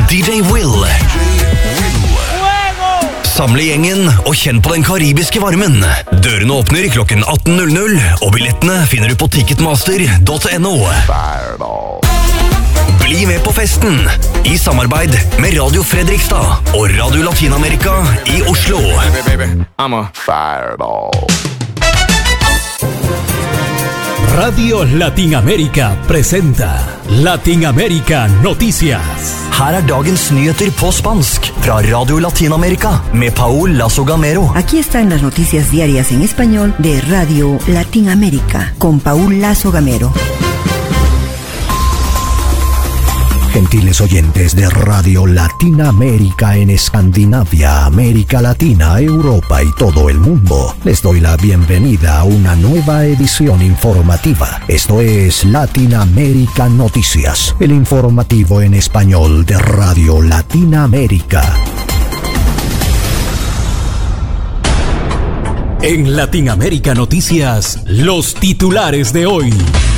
DJ Will. Samle gjengen og kjenn på den karibiske varmen. Dørene åpner klokken 18:00, og billettene finner du på ticketmaster.no. Bli med på festen, i samarbeid med Radio Fredrikstad og Radio Latinamerika i Oslo. I'm a fireball. Radio Latinamerika presenta Latinamerika Noticias. Her dagens nyheter på spansk fra Radio Latinamerika med Paul Lazo Gamero. Aquí están las noticias diarias en español de Radio Latinamerika con Paul Lazo Gamero. Gentiles oyentes de Radio Latinamerika en Escandinavia, América Latina, Europa y todo el mundo, les doy la bienvenida a una nueva edición informativa. Esto es Latinamerika Noticias, el informativo en español de Radio Latinamerika. En Latinamerika Noticias, los titulares de hoy.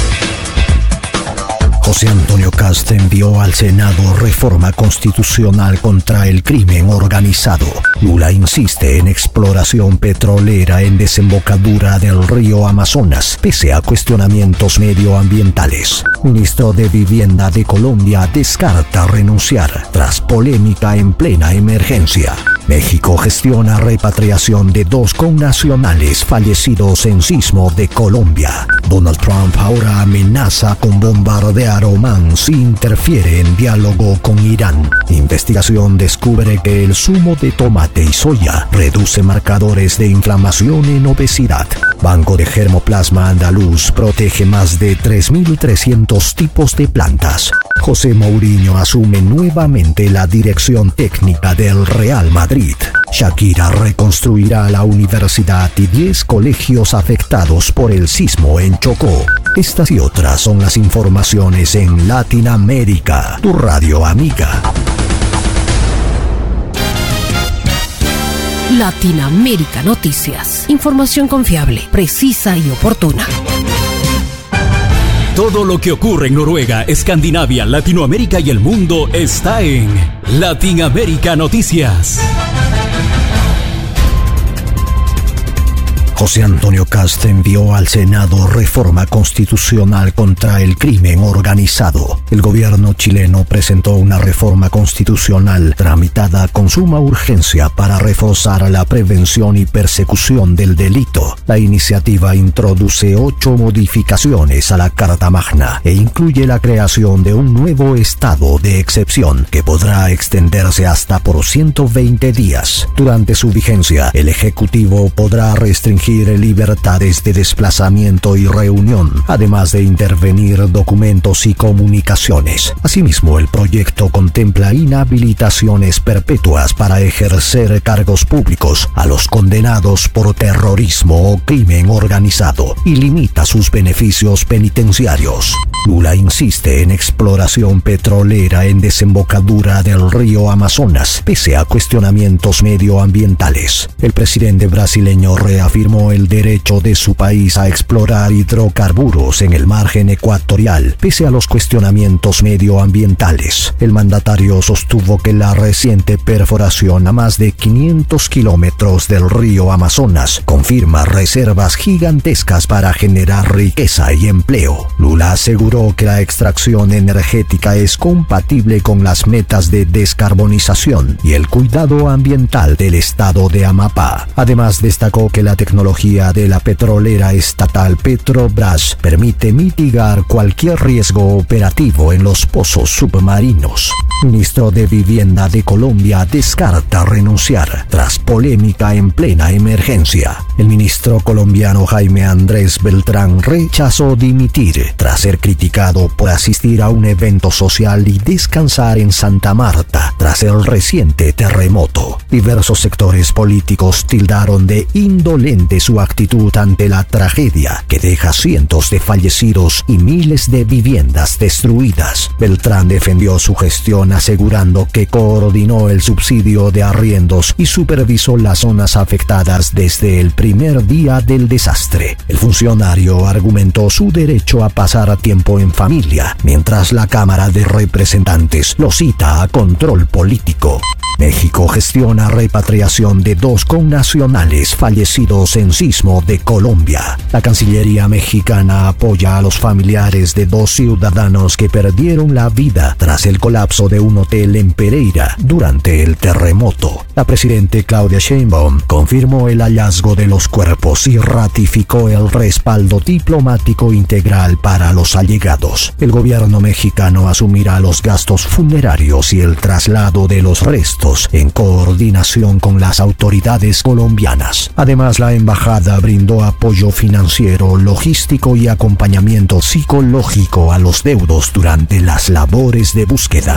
José Antonio Cast envió al Senado reforma constitucional contra el crimen organizado. Lula insiste en exploración petrolera en desembocadura del río Amazonas, pese a cuestionamientos medioambientales. Ministro de Vivienda de Colombia descarta renunciar tras polémica en plena emergencia. México gestiona repatriación de 2 connacionales fallecidos en sismo de Colombia. Donald Trump ahora amenaza con bombardear Omán si interfiere en diálogo con Irán. Investigación descubre que el zumo de tomate y soya reduce marcadores de inflamación en obesidad. Banco de Germoplasma Andaluz protege más de 3.300 tipos de plantas. José Mourinho asume nuevamente la dirección técnica del Real Madrid. Shakira reconstruirá la universidad y 10 colegios afectados por el sismo en Chocó. Estas y otras son las informaciones en Latinamerika, tu radio amiga. Latinamerika Noticias. Información confiable, precisa y oportuna. Todo lo que ocurre en Noruega, Escandinavia, Latinoamérica y el mundo está en Latinamerika Noticias. José Antonio Cast envió al Senado reforma constitucional contra el crimen organizado. El gobierno chileno presentó una reforma constitucional tramitada con suma urgencia para reforzar la prevención y persecución del delito. La iniciativa introduce 8 modificaciones a la Carta Magna e incluye la creación de un nuevo estado de excepción que podrá extenderse hasta por 120 días. Durante su vigencia, el Ejecutivo podrá restringir libertades de desplazamiento y reunión, además de intervenir documentos y comunicaciones. Asimismo, el proyecto contempla inhabilitaciones perpetuas para ejercer cargos públicos a los condenados por terrorismo o crimen organizado y limita sus beneficios penitenciarios. Lula insiste en exploración petrolera en desembocadura del río Amazonas, pese a cuestionamientos medioambientales. El presidente brasileño reafirmó el derecho de su país a explorar hidrocarburos en el margen ecuatorial, pese a los cuestionamientos medioambientales. El mandatario sostuvo que la reciente perforación a más de 500 kilómetros del río Amazonas confirma reservas gigantescas para generar riqueza y empleo. Lula aseguró que la extracción energética es compatible con las metas de descarbonización y el cuidado ambiental del estado de Amapá. Además, destacó que la tecnología de la petrolera estatal Petrobras permite mitigar cualquier riesgo operativo en los pozos submarinos. Ministro de Vivienda de Colombia descarta renunciar tras polémica en plena emergencia. El ministro colombiano Jaime Andrés Beltrán rechazó dimitir tras ser criticado por asistir a un evento social y descansar en Santa Marta tras el reciente terremoto. Diversos sectores políticos tildaron de indolente su actitud ante la tragedia que deja cientos de fallecidos y miles de viviendas destruidas. Beltrán defendió su gestión asegurando que coordinó el subsidio de arriendos y supervisó las zonas afectadas desde el primer día del desastre. El funcionario argumentó su derecho a pasar tiempo en familia, mientras la Cámara de Representantes lo cita a control político. México gestiona repatriación de 2 connacionales fallecidos en sismo de Colombia. La Cancillería mexicana apoya a los familiares de 2 ciudadanos que perdieron la vida tras el colapso de un hotel en Pereira durante el terremoto. La presidenta Claudia Sheinbaum confirmó el hallazgo de los cuerpos y ratificó el respaldo diplomático integral para los allegados. El gobierno mexicano asumirá los gastos funerarios y el traslado de los restos en coordinación con las autoridades colombianas. Además, la embajada brindó apoyo financiero, logístico y acompañamiento psicológico a los deudos durante las labores de búsqueda.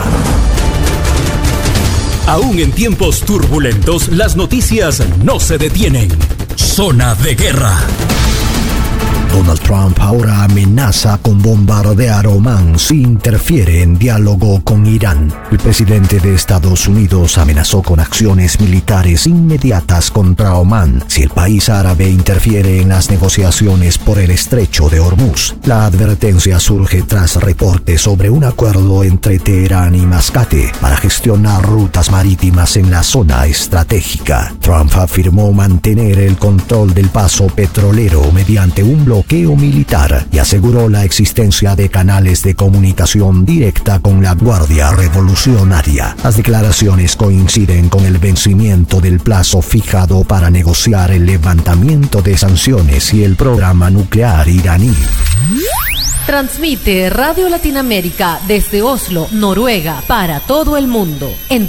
Aún en tiempos turbulentos, las noticias no se detienen. Zona de guerra. Donald Trump ahora amenaza con bombardear Omán si interfiere en diálogo con Irán. El presidente de Estados Unidos amenazó con acciones militares inmediatas contra Omán si el país árabe interfiere en las negociaciones por el estrecho de Hormuz. La advertencia surge tras reportes sobre un acuerdo entre Teherán y Mascate para gestionar rutas marítimas en la zona estratégica. Trump afirmó mantener el control del paso petrolero mediante un bloqueo militar y aseguró la existencia de canales de comunicación directa con la Guardia Revolucionaria. Las declaraciones coinciden con el vencimiento del plazo fijado para negociar el levantamiento de sanciones y el programa nuclear iraní. Transmite Radio Latinoamérica desde Oslo, Noruega, para todo el mundo en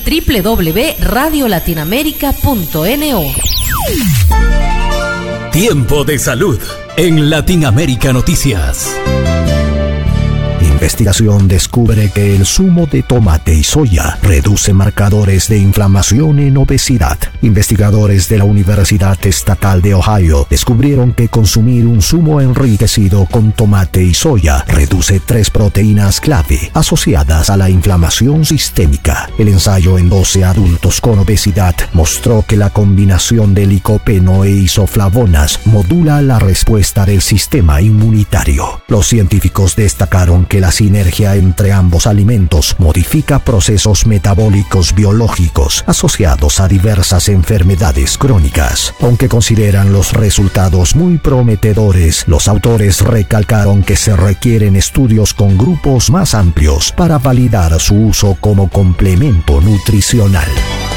www.radiolatinoamerica.no. Tiempo de salud en Latinoamérica Noticias. Investigación descubre que el zumo de tomate y soya reduce marcadores de inflamación en obesidad. Investigadores de la Universidad Estatal de Ohio descubrieron que consumir un zumo enriquecido con tomate y soya reduce 3 proteínas clave asociadas a la inflamación sistémica. El ensayo en 12 adultos con obesidad mostró que la combinación de licopeno e isoflavonas modula la respuesta del sistema inmunitario. Los científicos destacaron que la sinergia entre ambos alimentos modifica procesos metabólicos biológicos asociados a diversas enfermedades crónicas. Aunque consideran los resultados muy prometedores, los autores recalcaron que se requieren estudios con grupos más amplios para validar su uso como complemento nutricional.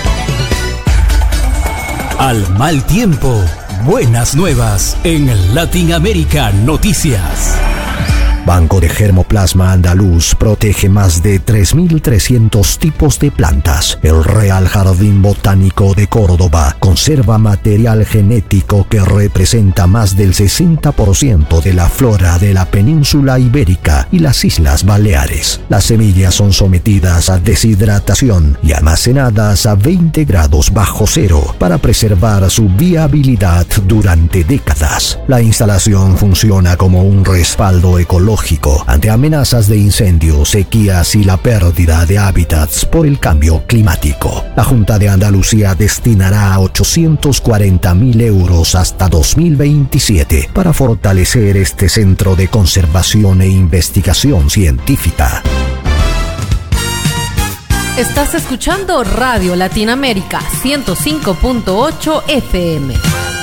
Al mal tiempo, buenas nuevas en Latinoamérica Noticias. Banco de Germoplasma Andaluz protege más de 3.300 tipos de plantas. El Real Jardín Botánico de Córdoba conserva material genético que representa más del 60% de la flora de la península ibérica y las Islas Baleares. Las semillas son sometidas a deshidratación y almacenadas a 20 grados bajo cero para preservar su viabilidad durante décadas. La instalación funciona como un respaldo ecológico ante amenazas de incendios, sequías y la pérdida de hábitats por el cambio climático. La Junta de Andalucía destinará 840.000 euros hasta 2027 para fortalecer este centro de conservación e investigación científica. Estás escuchando Radio Latinoamérica 105.8 FM.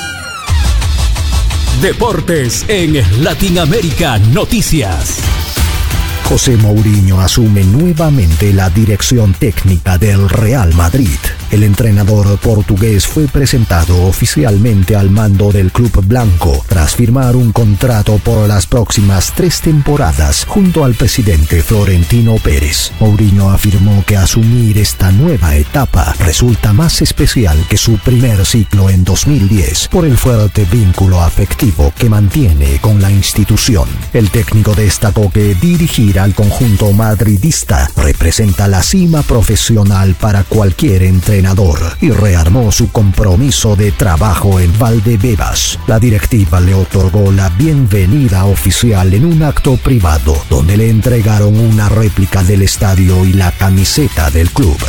Deportes en Latinoamérica Noticias. José Mourinho asume nuevamente la dirección técnica del Real Madrid. El entrenador portugués fue presentado oficialmente al mando del club blanco tras firmar un contrato por las próximas 3 temporadas junto al presidente Florentino Pérez. Mourinho afirmó que asumir esta nueva etapa resulta más especial que su primer ciclo en 2010 por el fuerte vínculo afectivo que mantiene con la institución. El técnico destacó que dirigir unir al conjunto madridista representa la cima profesional para cualquier entrenador y rearmó su compromiso de trabajo en Valdebebas. La directiva le otorgó la bienvenida oficial en un acto privado donde le entregaron una réplica del estadio y la camiseta del club.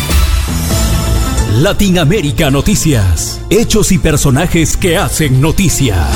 Latinoamérica Noticias. Hechos y personajes que hacen noticia.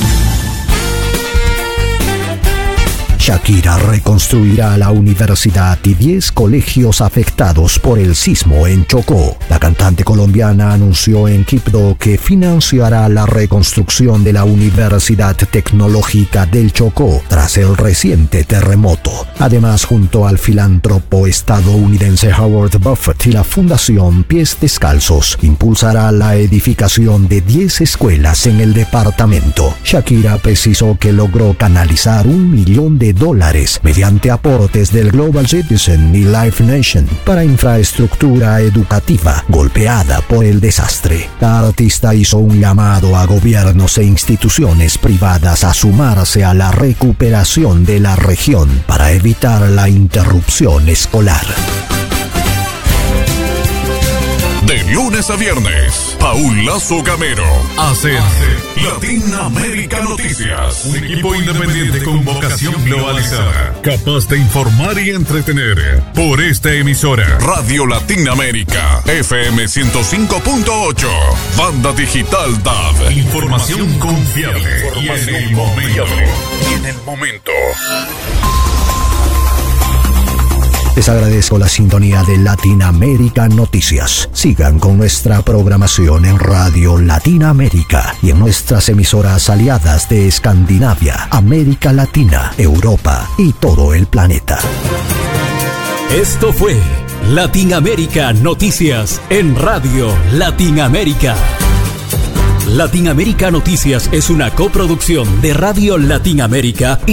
Shakira reconstruirá la universidad y 10 colegios afectados por el sismo en Chocó. La cantante colombiana anunció en Quibdó que financiará la reconstrucción de la Universidad Tecnológica del Chocó tras el reciente terremoto. Además, junto al filántropo estadounidense Howard Buffett y la Fundación Pies Descalzos, impulsará la edificación de 10 escuelas en el departamento. Shakira precisó que logró canalizar $1 millón mediante aportes del Global Citizen y Life Nation para infraestructura educativa golpeada por el desastre. La artista hizo un llamado a gobiernos e instituciones privadas a sumarse a la recuperación de la región para evitar la interrupción escolar. De lunes a viernes, Paul Lazo Gamero hace Latinoamérica Noticias, un equipo independiente con vocación globalizada, capaz de informar y entretener. Por esta emisora, Radio Latinoamérica, FM 105.8, banda digital DAB. Información confiable y en el momento. Les agradezco la sintonía de Latinoamérica Noticias. Sigan con nuestra programación en Radio Latinoamérica y en nuestras emisoras aliadas de Escandinavia, América Latina, Europa y todo el planeta. Esto fue Latinoamérica Noticias en Radio Latinoamérica. Latinoamérica Noticias es una coproducción de Radio Latinoamérica y